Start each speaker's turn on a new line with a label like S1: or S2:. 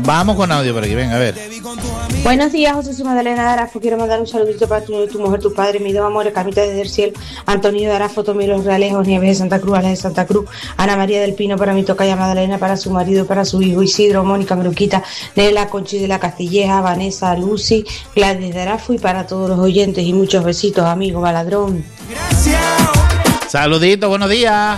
S1: Vamos con audio por aquí, venga, a ver.
S2: Buenos días, José Soy Magdalena de Arafo. Quiero mandar un saludito para tu mujer, tu padre, mis dos amores, Camita desde el cielo, Antonio de Arafo, Tommy Los Realejos, Nieves de Santa Cruz, Alex de Santa Cruz, Ana María del Pino para mi tocaya Magdalena, para su marido, para su hijo Isidro, Mónica Meruquita, Nela, Conchi de la Castilleja, Vanessa, Lucy, Gladys de Arafo y para todos los oyentes y muchos besitos, amigo Baladrón.
S1: Saludito, buenos días.